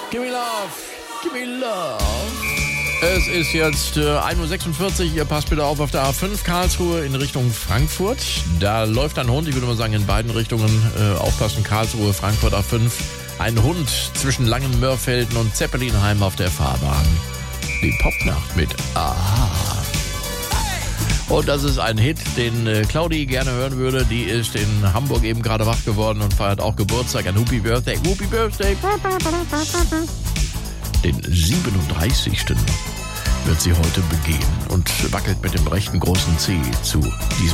Give me love, give me love. Es ist jetzt 1.46 Uhr, ihr passt bitte auf der A5 Karlsruhe in Richtung Frankfurt. Da läuft ein Hund, ich würde mal sagen in beiden Richtungen, aufpassen, Karlsruhe, Frankfurt A5. Ein Hund zwischen Langenmörfelden und Zeppelinheim auf der Fahrbahn. Die Popnacht mit Aha. Und das ist ein Hit, den Claudi gerne hören würde. Die ist in Hamburg eben gerade wach geworden und feiert auch Geburtstag. Ein Whoopi Birthday. Whoopi Birthday. Den 37. wird sie heute begehen und wackelt mit dem rechten großen Zeh zu diesem